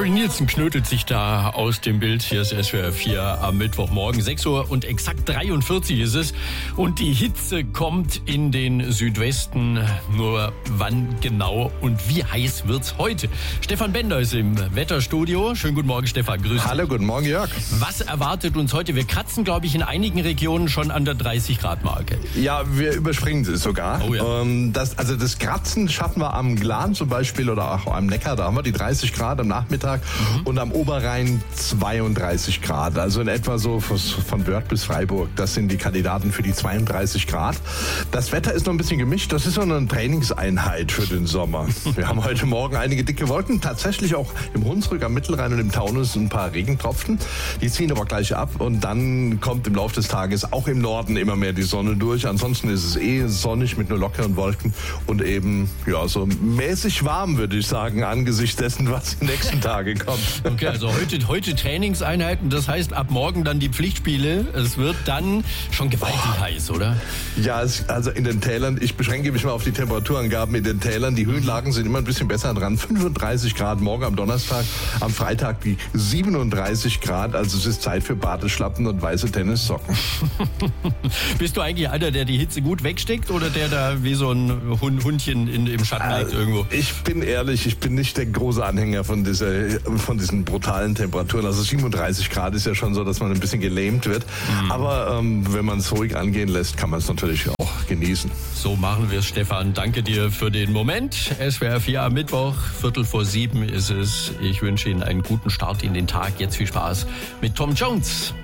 Harry Nilsson knötelt sich da aus dem Bild. Hier ist SWR 4 am Mittwochmorgen. 6 Uhr und exakt 43 ist es. Und die Hitze kommt in den Südwesten. Nur wann genau und wie heiß wird's heute? Stefan Bender ist im Wetterstudio. Schönen guten Morgen, Stefan. Grüß dich. Hallo, guten Morgen, Jörg. Was erwartet uns heute? Wir kratzen, glaube ich, in einigen Regionen schon an der 30-Grad-Marke. Ja, wir überspringen sie sogar. Oh ja. Das Kratzen schaffen wir am Glan zum Beispiel oder auch am Neckar. Da haben wir die 30 Grad am Nachmittag und am Oberrhein 32 Grad. Also in etwa so von Wörth bis Freiburg. Das sind die Kandidaten für die 32 Grad. Das Wetter ist noch ein bisschen gemischt. Das ist so eine Trainingseinheit für den Sommer. Wir haben heute Morgen einige dicke Wolken. Tatsächlich auch im Hunsrück, am Mittelrhein und im Taunus ein paar Regentropfen. Die ziehen aber gleich ab und dann kommt im Laufe des Tages auch im Norden immer mehr die Sonne durch. Ansonsten ist es sonnig mit nur lockeren Wolken und eben so mäßig warm, würde ich sagen, angesichts dessen, was die nächsten Tage kommt. Okay, also heute Trainingseinheiten, das heißt ab morgen dann die Pflichtspiele. Es wird dann schon gewaltig heiß, oder? Ja, also in den Tälern, ich beschränke mich mal auf die Temperaturangaben in den Tälern. Die Höhenlagen sind immer ein bisschen besser dran. 35 Grad morgen am Donnerstag, am Freitag die 37 Grad. Also es ist Zeit für Badeschlappen und weiße Tennissocken. Bist du eigentlich einer, der die Hitze gut wegsteckt oder der da wie so ein Hundchen im Schatten liegt irgendwo? Ich bin ehrlich, ich bin nicht der große Anhänger von diesen brutalen Temperaturen. Also 37 Grad ist ja schon so, dass man ein bisschen gelähmt wird. Aber wenn man es ruhig angehen lässt, kann man es natürlich auch genießen. So machen wir es, Stefan. Danke dir für den Moment. SWR 4 am Mittwoch, 6:45 ist es. Ich wünsche Ihnen einen guten Start in den Tag. Jetzt viel Spaß mit Tom Jones.